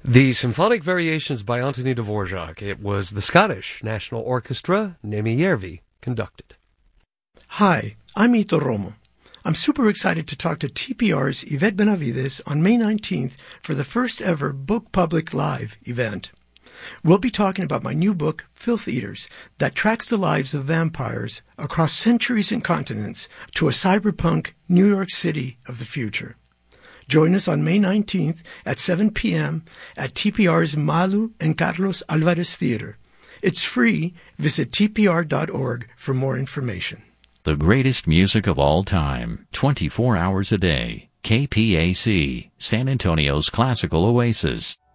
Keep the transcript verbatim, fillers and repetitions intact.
The Symphonic Variations by Anthony Dvorak. It was the Scottish National Orchestra, Nemi Järvi, conducted. Hi, I'm Ito Romo. I'm super excited to talk to T P R's Yvette Benavides on May nineteenth for the first ever Book Public Live event. We'll be talking about my new book, Filth Eaters, that tracks the lives of vampires across centuries and continents to a cyberpunk New York City of the future. Join us on May nineteenth at seven p.m. at T P R's Malu and Carlos Alvarez Theater. It's free. Visit T P R dot org for more information. The greatest music of all time, twenty-four hours a day. K P A C, San Antonio's classical oasis.